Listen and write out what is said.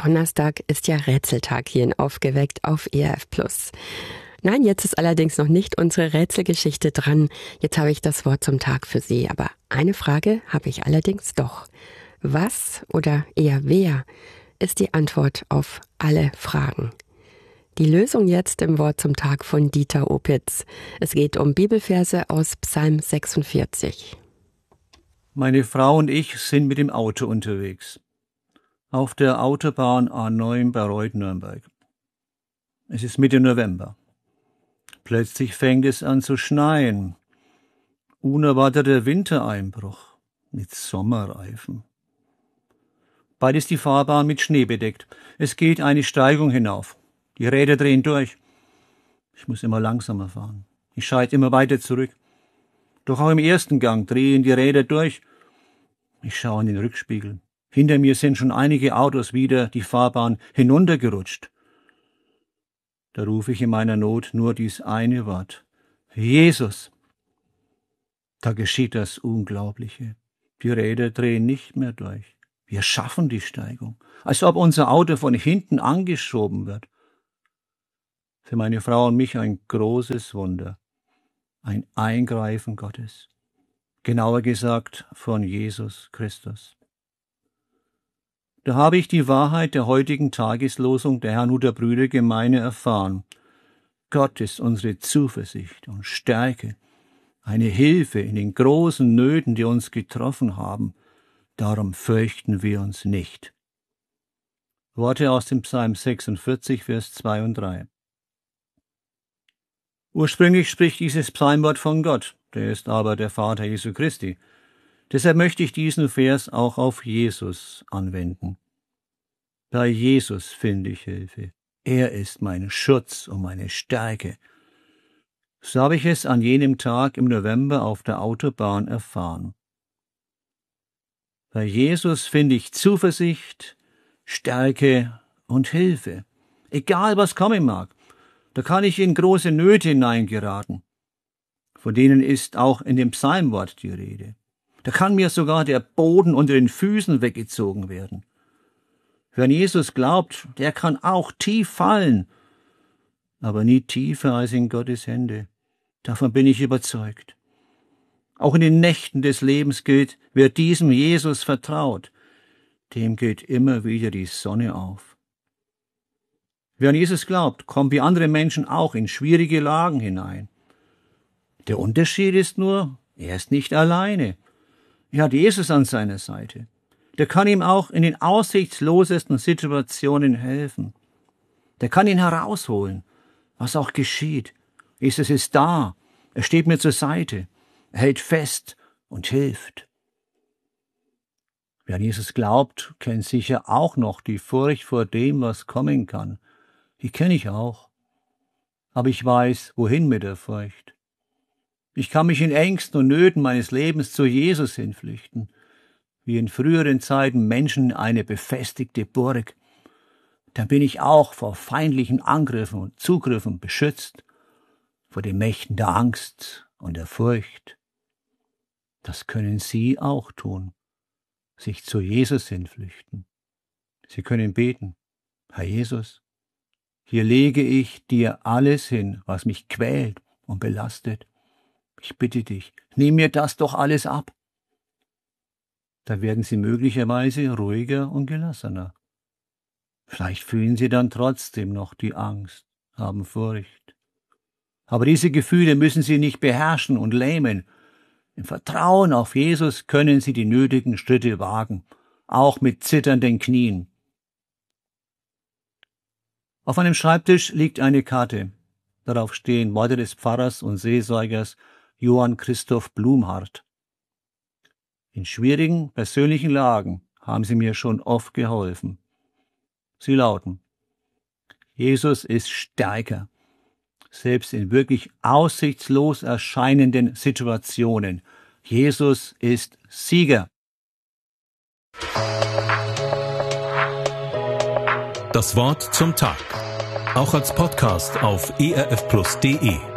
Donnerstag ist ja Rätseltag hier in Aufgeweckt auf ERF+. Nein, jetzt ist allerdings noch nicht unsere Rätselgeschichte dran. Jetzt habe ich das Wort zum Tag für Sie. Aber eine Frage habe ich allerdings doch. Was oder eher wer ist die Antwort auf alle Fragen? Die Lösung jetzt im Wort zum Tag von Dieter Opitz. Es geht um Bibelverse aus Psalm 46. Meine Frau und ich sind mit dem Auto unterwegs. Auf der Autobahn A9 bei Reuth-Nürnberg. Es ist Mitte November. Plötzlich fängt es an zu schneien. Unerwarteter Wintereinbruch mit Sommerreifen. Bald ist die Fahrbahn mit Schnee bedeckt. Es geht eine Steigung hinauf. Die Räder drehen durch. Ich muss immer langsamer fahren. Ich schalte immer weiter zurück. Doch auch im ersten Gang drehen die Räder durch. Ich schaue in den Rückspiegel. Hinter mir sind schon einige Autos wieder die Fahrbahn hinuntergerutscht. Da rufe ich in meiner Not nur dies eine Wort. Jesus! Da geschieht das Unglaubliche. Die Räder drehen nicht mehr durch. Wir schaffen die Steigung, als ob unser Auto von hinten angeschoben wird. Für meine Frau und mich ein großes Wunder. Ein Eingreifen Gottes. Genauer gesagt von Jesus Christus. Da habe ich die Wahrheit der heutigen Tageslosung der Herrnhuter Brüdergemeine erfahren. Gott ist unsere Zuversicht und Stärke, eine Hilfe in den großen Nöten, die uns getroffen haben. Darum fürchten wir uns nicht. Worte aus dem Psalm 46, Vers 2 und 3. Ursprünglich spricht dieses Psalmwort von Gott, der ist aber der Vater Jesu Christi. Deshalb möchte ich diesen Vers auch auf Jesus anwenden. Bei Jesus finde ich Hilfe. Er ist mein Schutz und meine Stärke. So habe ich es an jenem Tag im November auf der Autobahn erfahren. Bei Jesus finde ich Zuversicht, Stärke und Hilfe. Egal was kommen mag, da kann ich in große Nöte hineingeraten. Von denen ist auch in dem Psalmwort die Rede. Da kann mir sogar der Boden unter den Füßen weggezogen werden. Wer an Jesus glaubt, der kann auch tief fallen, aber nie tiefer als in Gottes Hände. Davon bin ich überzeugt. Auch in den Nächten des Lebens gilt, wer diesem Jesus vertraut, dem geht immer wieder die Sonne auf. Wer an Jesus glaubt, kommt wie andere Menschen auch in schwierige Lagen hinein. Der Unterschied ist nur, er ist nicht alleine. Er hat Jesus an seiner Seite. Der kann ihm auch in den aussichtslosesten Situationen helfen. Der kann ihn herausholen, was auch geschieht. Jesus ist da, er steht mir zur Seite, er hält fest und hilft. Wer an Jesus glaubt, kennt sicher auch noch die Furcht vor dem, was kommen kann. Die kenne ich auch. Aber ich weiß, wohin mit der Furcht. Ich kann mich in Ängsten und Nöten meines Lebens zu Jesus hinflüchten, wie in früheren Zeiten Menschen eine befestigte Burg. Dann bin ich auch vor feindlichen Angriffen und Zugriffen beschützt, vor den Mächten der Angst und der Furcht. Das können Sie auch tun, sich zu Jesus hinflüchten. Sie können beten, Herr Jesus, hier lege ich dir alles hin, was mich quält und belastet. Ich bitte dich, nimm mir das doch alles ab. Da werden Sie möglicherweise ruhiger und gelassener. Vielleicht fühlen Sie dann trotzdem noch die Angst, haben Furcht. Aber diese Gefühle müssen Sie nicht beherrschen und lähmen. Im Vertrauen auf Jesus können Sie die nötigen Schritte wagen, auch mit zitternden Knien. Auf meinem Schreibtisch liegt eine Karte. Darauf stehen Worte des Pfarrers und Seelsorgers Johann Christoph Blumhardt. In schwierigen persönlichen Lagen haben sie mir schon oft geholfen. Sie lauten: Jesus ist stärker, selbst in wirklich aussichtslos erscheinenden Situationen. Jesus ist Sieger. Das Wort zum Tag. Auch als Podcast auf erfplus.de.